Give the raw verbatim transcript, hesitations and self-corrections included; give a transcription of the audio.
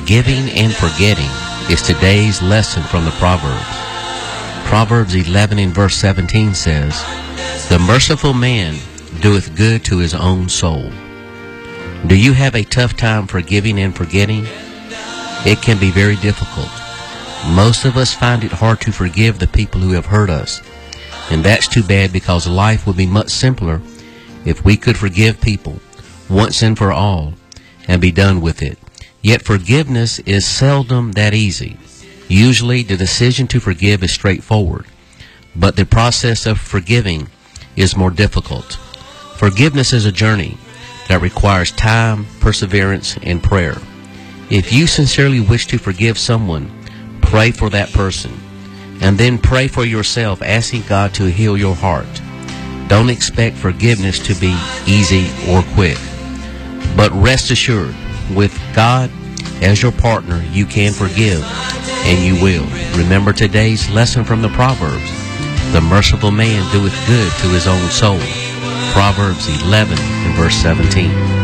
Forgiving and forgetting is today's lesson from the Proverbs. Proverbs eleven in verse seventeen says, "The merciful man doeth good to his own soul." Do you have a tough time forgiving and forgetting? It can be very difficult. Most of us find it hard to forgive the people who have hurt us. And that's too bad, because life would be much simpler if we could forgive people once and for all and be done with it. Yet forgiveness is seldom that easy. Usually the decision to forgive is straightforward, but the process of forgiving is more difficult. Forgiveness is a journey that requires time, perseverance, and prayer. If you sincerely wish to forgive someone, pray for that person, and then pray for yourself, asking God to heal your heart. Don't expect forgiveness to be easy or quick, but rest assured, with God as your partner, you can forgive, and you will. Remember today's lesson from the Proverbs. The merciful man doeth good to his own soul. Proverbs eleven and verse seventeen.